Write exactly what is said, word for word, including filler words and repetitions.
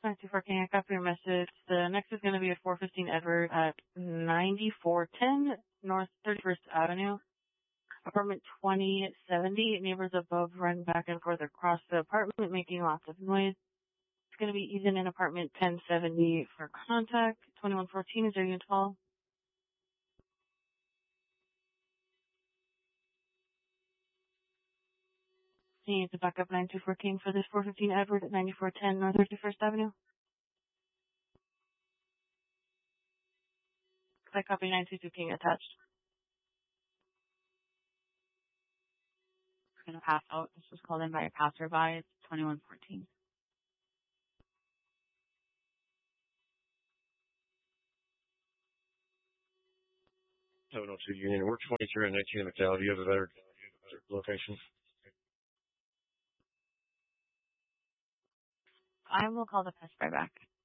nine two four King, I copy your message. The next is going to be at four fifteen Edward at ninety-four ten North thirty-first Avenue. Apartment twenty seventy. Neighbors above run back and forth across the apartment, making lots of noise. It's going to be Ethan in apartment ten seventy for contact. twenty-one fourteen is there unit twelve. Need to back up nine two four King for this four fifteen Edward at ninety-four ten North thirty-first Avenue. I copy nine two two King attached. Going to pass out. This was called in by a passerby. It's twenty-one fourteen. seven oh two Union. We're twenty-three and nineteen McDowell. Do you have a better location? I will call the passerby back.